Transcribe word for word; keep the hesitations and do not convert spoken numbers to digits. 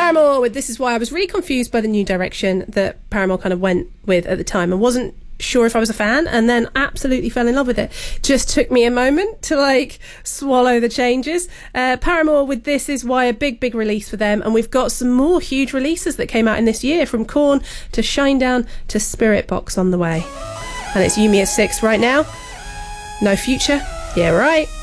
Paramore with This Is Why. I was really confused by the new direction that Paramore kind of went with at the time and wasn't sure if I was a fan, and then absolutely fell in love with it. Just took me a moment to like swallow the changes. uh, Paramore with This Is Why, a big big release for them, and we've got some more huge releases that came out in this year, from Korn to Shinedown to Spirit Box on the way. And it's Yumi at six right now. No Future, yeah right.